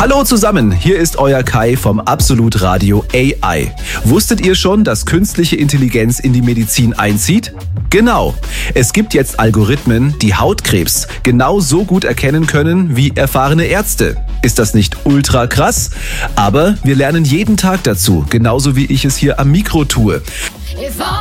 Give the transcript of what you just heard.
Hallo zusammen, hier ist euer Kai vom Absolut Radio AI. Wusstet ihr schon, dass künstliche Intelligenz in die Medizin einzieht? Genau, es gibt jetzt Algorithmen, die Hautkrebs genau so gut erkennen können wie erfahrene Ärzte. Ist das nicht ultra krass? Aber wir lernen jeden Tag dazu, genauso wie ich es hier am Mikro tue.